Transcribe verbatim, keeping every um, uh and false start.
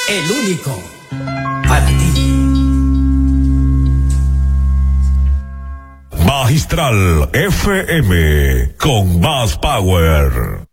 el único para ti. Magistral F M con más power.